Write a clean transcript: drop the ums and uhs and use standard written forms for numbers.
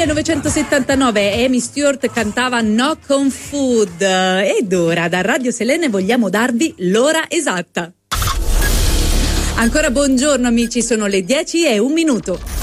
1979 Amy Stewart cantava Knock on Food ed ora da Radio Selene vogliamo darvi l'ora esatta. Ancora buongiorno amici, sono le 10:01.